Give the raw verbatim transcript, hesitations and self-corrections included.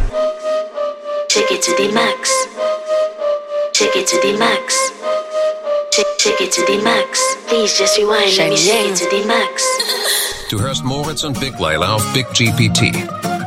Take it to the max. Take it to the max. Take, take it to the max. Please just rewind. Let me take it to the max. Du hörst Moritz und Big Layla auf Big G P T.